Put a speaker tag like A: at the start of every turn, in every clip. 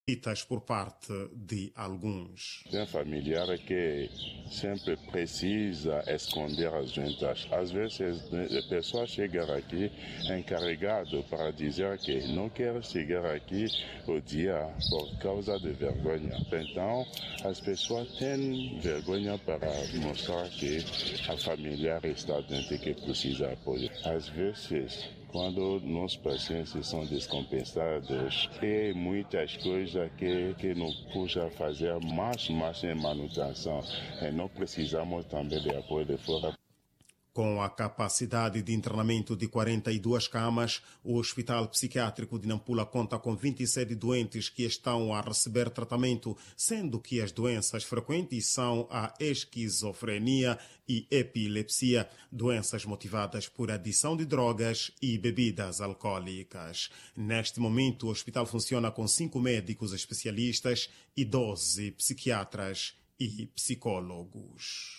A: por parte de alguns.
B: Tem familiar que sempre precisa esconder as juntas. Às vezes a pessoa chega aqui encarregado para dizer que não quer chegar aqui o dia por causa de vergonha. Então as pessoas têm vergonha para mostrar que a familiar está dentro que precisa apoio. Às vezes, quando nossos pacientes são descompensados, tem muitas coisas que não puxa fazer mais em manutenção. E não precisamos também de apoio de fora.
A: Com a capacidade de internamento de 42 camas, o Hospital Psiquiátrico de Nampula conta com 27 doentes que estão a receber tratamento, sendo que as doenças frequentes são a esquizofrenia e epilepsia, doenças motivadas por adição de drogas e bebidas alcoólicas. Neste momento, o hospital funciona com 5 médicos especialistas e 12 psiquiatras e psicólogos.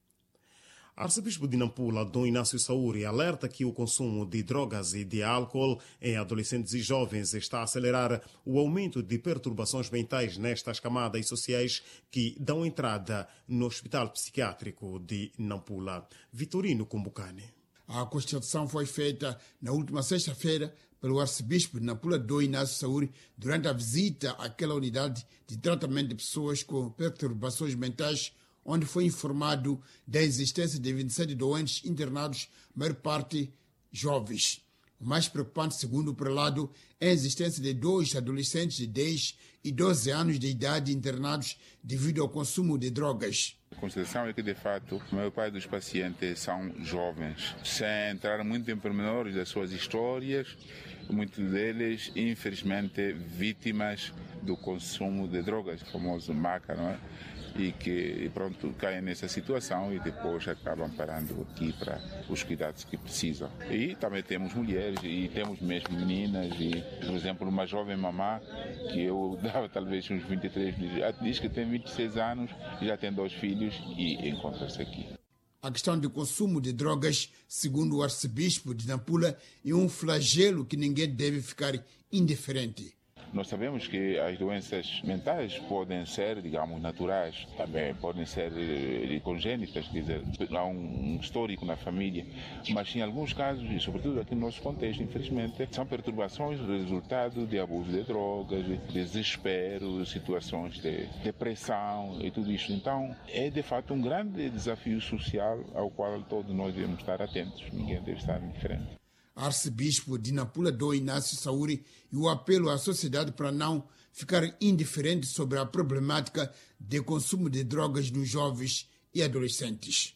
A: Arcebispo de Nampula, Dom Inácio Saúri, alerta que o consumo de drogas e de álcool em adolescentes e jovens está a acelerar o aumento de perturbações mentais nestas camadas sociais que dão entrada no Hospital Psiquiátrico de Nampula. Vitorino Kumbucane.
C: A constatação foi feita na última sexta-feira pelo arcebispo de Nampula, Dom Inácio Saúri, durante a visita àquela unidade de tratamento de pessoas com perturbações mentais, onde foi informado da existência de 27 doentes internados, maior parte jovens. O mais preocupante, segundo o prelado, é a existência de 2 adolescentes de 10 e 12 anos de idade internados devido ao consumo de drogas.
D: A constatação é que, de fato, a maior parte dos pacientes são jovens, sem entrar muito em pormenores das suas histórias, muitos deles, infelizmente, vítimas do consumo de drogas, o famoso maca, não é? E que, pronto, caem nessa situação e depois acabam parando aqui para os cuidados que precisam. E também temos mulheres e temos mesmo meninas e, por exemplo, uma jovem mamã que eu dava talvez uns 23 anos, diz que tem 26 anos, já tem 2 filhos e encontra-se aqui.
C: A questão do consumo de drogas, segundo o arcebispo de Nampula, é um flagelo que ninguém deve ficar indiferente.
D: Nós sabemos que as doenças mentais podem ser, digamos, naturais, também podem ser congênitas, quer dizer, há um histórico na família, mas em alguns casos, e sobretudo aqui no nosso contexto, infelizmente, são perturbações resultado de abuso de drogas, de desespero, situações de depressão e tudo isso. Então, é de fato um grande desafio social ao qual todos nós devemos estar atentos, ninguém deve estar indiferente.
C: Arcebispo de Nampula, Dom Inácio Saúri, e o apelo à sociedade para não ficar indiferente sobre a problemática de consumo de drogas nos jovens e adolescentes.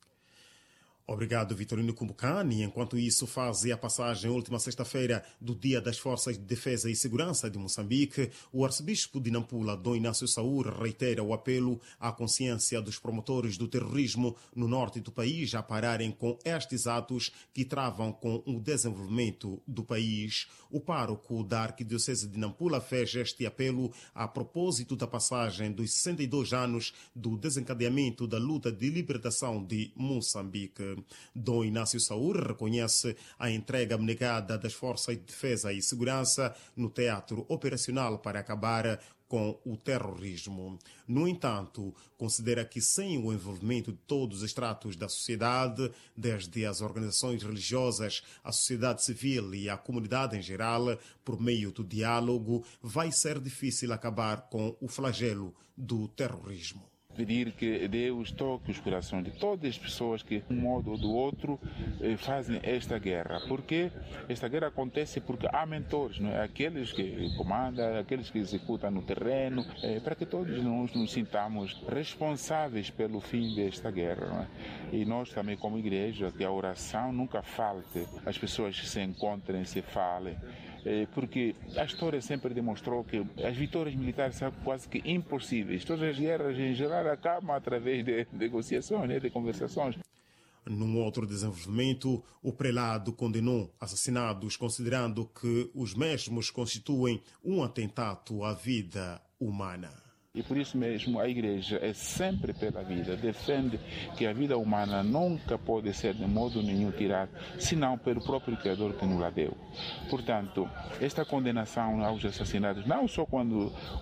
A: Obrigado, Vitorino Kumbucani. Enquanto isso, faz a passagem última sexta-feira do Dia das Forças de Defesa e Segurança de Moçambique, o arcebispo de Nampula, Dom Inácio Saúri, reitera o apelo à consciência dos promotores do terrorismo no norte do país a pararem com estes atos que travam com o desenvolvimento do país. O pároco da Arquidiocese de Nampula fez este apelo a propósito da passagem dos 62 anos do desencadeamento da luta de libertação de Moçambique. Dom Inácio Saúri reconhece a entrega abnegada das Forças de Defesa e Segurança no teatro operacional para acabar com o terrorismo. No entanto, considera que sem o envolvimento de todos os estratos da sociedade, desde as organizações religiosas, a sociedade civil e a comunidade em geral, por meio do diálogo, vai ser difícil acabar com o flagelo do terrorismo.
D: Pedir que Deus toque os corações de todas as pessoas que, de um modo ou do outro, fazem esta guerra. Porque esta guerra acontece porque há mentores, não é? Aqueles que comandam, aqueles que executam no terreno, para que todos nós nos sintamos responsáveis pelo fim desta guerra. Não é? E nós também, como igreja, que a oração nunca falte, as pessoas se encontrem, se falem. Porque a história sempre demonstrou que as vitórias militares são quase que impossíveis. Todas as guerras, em geral, acabam através de negociações, de conversações.
A: Num outro desenvolvimento, o prelado condenou assassinados, considerando que os mesmos constituem um atentado à vida humana.
D: E por isso mesmo a Igreja é sempre pela vida, defende que a vida humana nunca pode ser de modo nenhum tirada, senão pelo próprio Criador que nos a deu. Portanto, esta condenação aos assassinatos, não só quando